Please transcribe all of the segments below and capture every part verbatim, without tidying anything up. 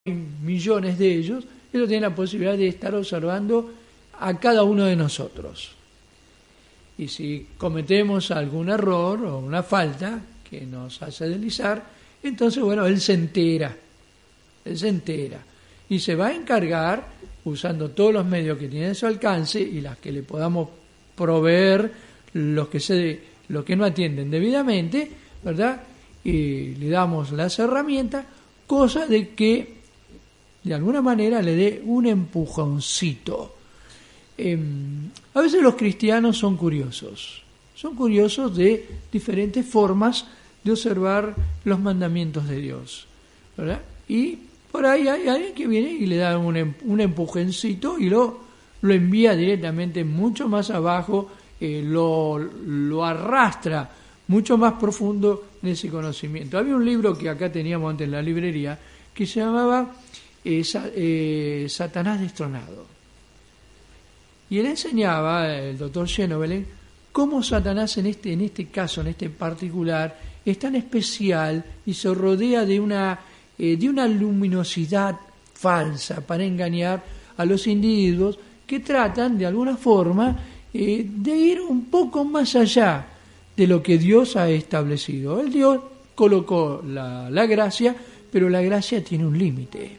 millones de ellos, ellos tienen la posibilidad de estar observando a cada uno de nosotros. Y si cometemos algún error o una falta que nos hace deslizar, entonces, bueno, él se entera, él se entera y se va a encargar, usando todos los medios que tiene a su alcance y las que le podamos proveer, los que, se, los que no atienden debidamente, ¿verdad? Y le damos las herramientas, cosa de que de alguna manera le dé un empujoncito. Eh, a veces los cristianos son curiosos, son curiosos de diferentes formas de observar los mandamientos de Dios, ¿verdad? Y por ahí hay alguien que viene y le da un, un empujoncito y lo, lo envía directamente mucho más abajo, eh, lo, lo arrastra mucho más profundo en ese conocimiento. Había un libro que acá teníamos antes en la librería que se llamaba eh, eh, Satanás destronado. Y él enseñaba, el doctor Schenoebelen, cómo Satanás en este, en este caso, en este particular, es tan especial y se rodea de una, eh, de una luminosidad falsa para engañar a los individuos que tratan, de alguna forma, eh, de ir un poco más allá de lo que Dios ha establecido. El Dios colocó la, la gracia, pero la gracia tiene un límite.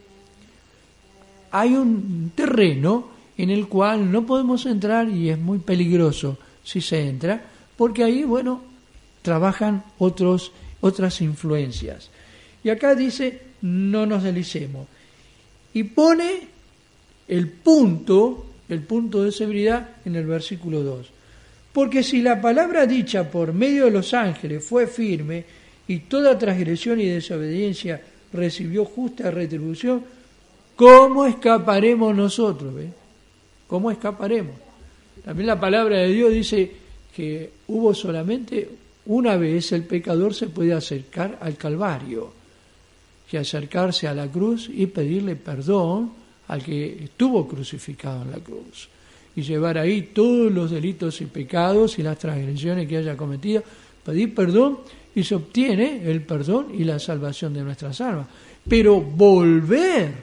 Hay un terreno en el cual no podemos entrar y es muy peligroso si se entra, porque ahí, bueno, trabajan otros, otras influencias. Y acá dice, no nos deslicemos. Y pone el punto, el punto de severidad en el versículo dos. Porque si la palabra dicha por medio de los ángeles fue firme y toda transgresión y desobediencia recibió justa retribución, ¿cómo escaparemos nosotros? ¿Ve? ¿Cómo escaparemos? También la palabra de Dios dice que hubo solamente una vez el pecador se puede acercar al Calvario, que acercarse a la cruz y pedirle perdón al que estuvo crucificado en la cruz, y llevar ahí todos los delitos y pecados y las transgresiones que haya cometido, pedir perdón y se obtiene el perdón y la salvación de nuestras almas. Pero volver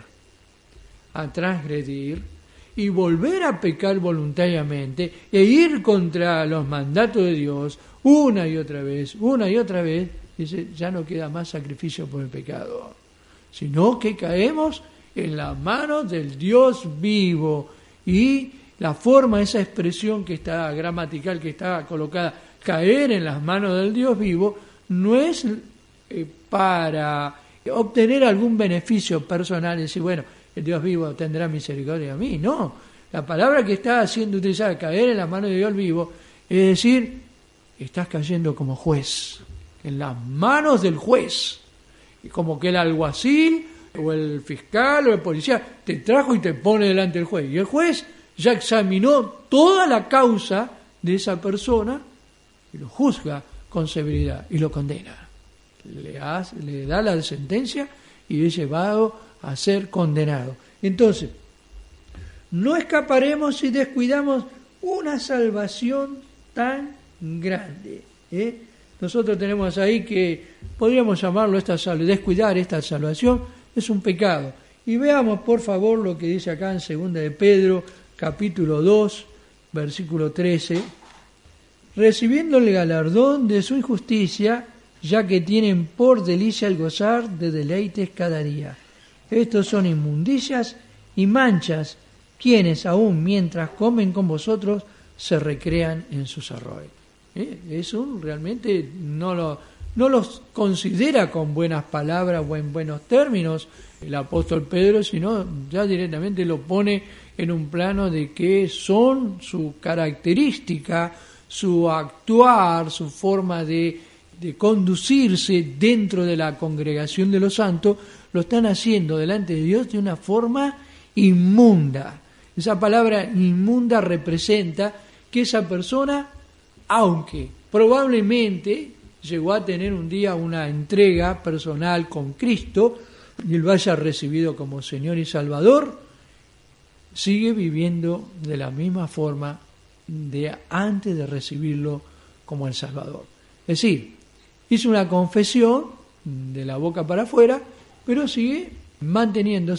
a transgredir y volver a pecar voluntariamente e ir contra los mandatos de Dios una y otra vez, una y otra vez, dice, ya no queda más sacrificio por el pecado, sino que caemos en las manos del Dios vivo. Y la forma, esa expresión que está gramatical, que está colocada, caer en las manos del Dios vivo, no es eh, para obtener algún beneficio personal y decir, bueno, el Dios vivo tendrá misericordia a mí. No, la palabra que está siendo utilizada, caer en las manos de Dios vivo, es decir, estás cayendo como juez, en las manos del juez, y como que el alguacil o el fiscal o el policía te trajo y te pone delante del juez, y el juez ya examinó toda la causa de esa persona y lo juzga con severidad y lo condena. Le, hace, le da la sentencia y es llevado a ser condenado. Entonces, no escaparemos si descuidamos una salvación tan grande. ¿eh? Nosotros tenemos ahí que podríamos llamarlo esta salvación, descuidar esta salvación es un pecado. Y veamos por favor lo que dice acá en segunda de Pedro, capítulo dos, versículo trece. Recibiendo el galardón de su injusticia, ya que tienen por delicia el gozar de deleites cada día. Estos son inmundicias y manchas, quienes aún mientras comen con vosotros se recrean en sus errores. ¿Eh? Eso realmente no, lo, no los considera con buenas palabras o en buenos términos el apóstol Pedro, sino ya directamente lo pone en un plano de que son su característica, su actuar, su forma de, de conducirse dentro de la congregación de los santos, lo están haciendo delante de Dios de una forma inmunda. Esa palabra inmunda representa que esa persona, aunque probablemente llegó a tener un día una entrega personal con Cristo y lo haya recibido como Señor y Salvador, sigue viviendo de la misma forma de antes de recibirlo como el Salvador. Es decir, hizo una confesión de la boca para afuera, pero sigue manteniendo